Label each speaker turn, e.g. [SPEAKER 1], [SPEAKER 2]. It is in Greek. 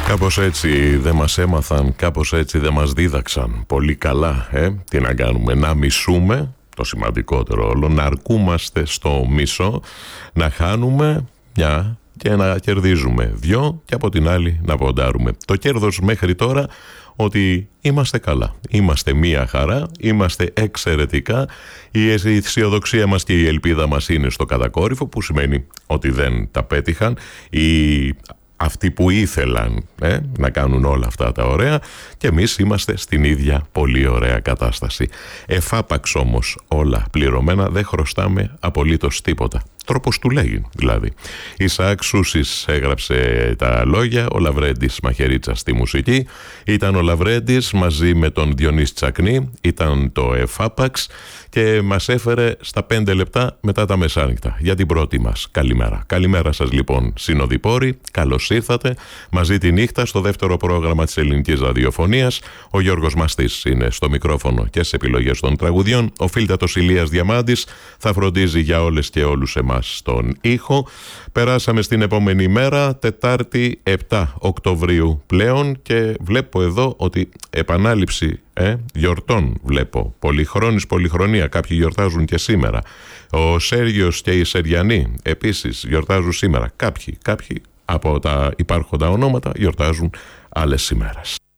[SPEAKER 1] Κάπως έτσι δεν μας έμαθαν, κάπως έτσι δεν μας δίδαξαν πολύ καλά, τι να κάνουμε, να μισούμε, το σημαντικότερο όλο, να αρκούμαστε στο μισό, να χάνουμε μια και να κερδίζουμε δυο και από την άλλη να ποντάρουμε. Το κέρδος μέχρι τώρα ότι είμαστε καλά, είμαστε μία χαρά, είμαστε εξαιρετικά, η αισιοδοξία μας και η ελπίδα μας είναι στο κατακόρυφο, που σημαίνει ότι δεν τα πέτυχαν αυτοί που ήθελαν να κάνουν όλα αυτά τα ωραία, και εμείς είμαστε στην ίδια πολύ ωραία κατάσταση. Εφάπαξ όμως όλα πληρωμένα, δεν χρωστάμε απολύτως τίποτα. Τρόπος του λέγει δηλαδή. Ισαάκ Σούσης έγραψε τα λόγια, ο Λαβρέντης Μαχαιρίτσας στη μουσική, ήταν ο Λαβρέντης μαζί με τον Διονύση Τσακνή, ήταν το Εφάπαξ και μας έφερε στα 5 λεπτά μετά τα μεσάνυχτα για την πρώτη μας καλημέρα. Καλημέρα σας λοιπόν συνοδοιπόροι, καλώς ήρθατε μαζί τη νύχτα στο δεύτερο πρόγραμμα της ελληνικής ραδιοφωνίας. Ο Γιώργος Μαστής είναι στο μικρόφωνο και στις επιλογές των τραγουδιών, ο φίλτατος Ηλίας Διαμάντης θα φροντίζει για όλες και όλους εμάς στον ήχο. Περάσαμε στην επόμενη μέρα, Τετάρτη 7 Οκτωβρίου πλέον, και βλέπω εδώ ότι επανάληψη γιορτών βλέπω. Πολυχρόνης, πολυχρονία, κάποιοι γιορτάζουν και σήμερα. Ο Σέργιος και οι Σεριανοί επίσης γιορτάζουν σήμερα. Κάποιοι από τα υπάρχοντα ονόματα γιορτάζουν άλλες ημέρες.